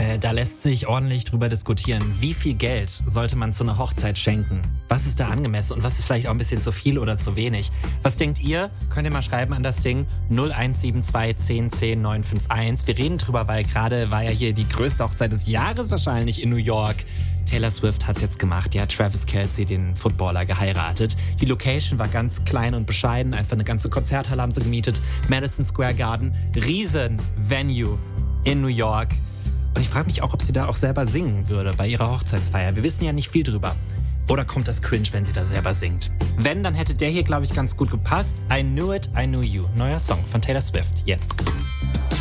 Da lässt sich ordentlich drüber diskutieren. Wie viel Geld sollte man zu einer Hochzeit schenken? Was ist da angemessen und was ist vielleicht auch ein bisschen zu viel oder zu wenig? Was denkt ihr? Könnt ihr mal schreiben an das Ding 0172 10 10 951. Wir reden drüber, weil gerade war ja hier die größte Hochzeit des Jahres wahrscheinlich in New York. Taylor Swift hat's jetzt gemacht. Die hat Travis Kelce, den Footballer, geheiratet. Die Location war ganz klein und bescheiden. Einfach eine ganze Konzerthalle haben sie gemietet. Madison Square Garden. Riesen Venue in New York. Und ich frage mich auch, ob sie da auch selber singen würde bei ihrer Hochzeitsfeier. Wir wissen ja nicht viel drüber. Oder kommt das cringe, wenn sie da selber singt? Wenn, dann hätte der hier, glaube ich, ganz gut gepasst. I Knew It, I Knew You. Neuer Song von Taylor Swift. Jetzt.